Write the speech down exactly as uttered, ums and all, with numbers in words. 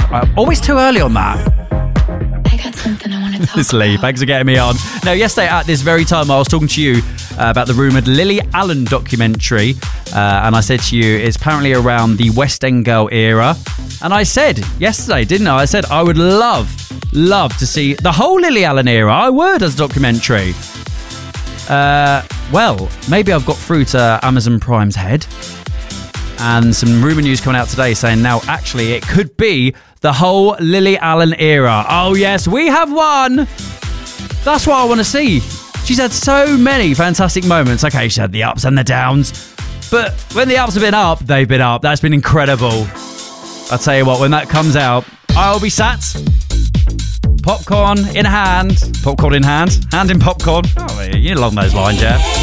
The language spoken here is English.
Uh, always too early on that. I got something I want to talk This Lee, about. thanks for getting me on. Now, yesterday at this very time, I was talking to you uh, about the rumoured Lily Allen documentary, uh, and I said to you, it's apparently around the West End Girl era. And I said yesterday, didn't I? I said I would love, love to see the whole Lily Allen era. I would, as a documentary. Uh, well, maybe I've got through to Amazon Prime's head. And some rumour news coming out today saying now, actually, it could be the whole Lily Allen era. Oh, yes, we have one. That's what I want to see. She's had so many fantastic moments. Okay, she's had the ups and the downs. But when the ups have been up, they've been up. That's been incredible. I'll tell you what, when that comes out, I'll be sat, popcorn in hand. Popcorn in hand? Hand in popcorn? Oh, you know, along those lines, yeah.